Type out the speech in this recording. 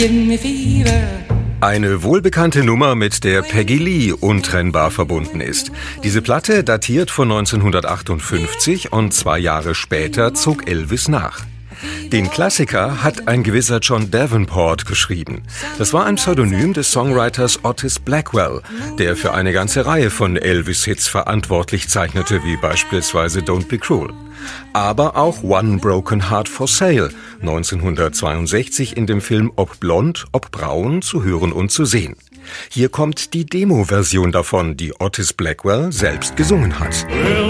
Eine wohlbekannte Nummer, mit der Peggy Lee untrennbar verbunden ist. Diese Platte datiert von 1958 und 2 Jahre später zog Elvis nach. Den Klassiker hat ein gewisser John Davenport geschrieben. Das war ein Pseudonym des Songwriters Otis Blackwell, der für eine ganze Reihe von Elvis-Hits verantwortlich zeichnete, wie beispielsweise Don't Be Cruel. Aber auch One Broken Heart for Sale, 1962 in dem Film Ob blond, ob braun zu hören und zu sehen. Hier kommt die Demo-Version davon, die Otis Blackwell selbst gesungen hat.